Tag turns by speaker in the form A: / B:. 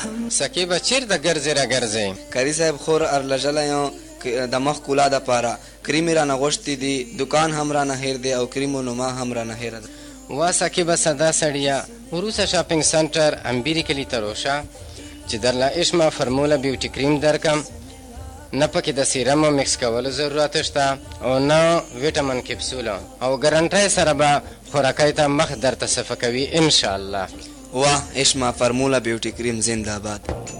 A: سکیبه چیرته ګرځې را ګرځې؟
B: کری صاحب خور ارلژلی یم د مخ کولا دپاره. کریم یې رانه غوښتي دي، دکان هم رانه هیر دی او کریم و نما هم رانه هیره ده.
A: وا سکیبه سدا سړیه، وروسته شاپینګ سنټر امبیري کلي ته روشه چې درله اشما فرموله بیوټي کریم درکم. نه پکې د سیرمو مکس کولو ضرورت شته او نه ویټامین کپسوله، او ګرنټۍ سره به خوراکۍ ته مخ درته صفه کوي انشاءالله.
B: واه اشما فرموله بیوټي کریم زنده باد.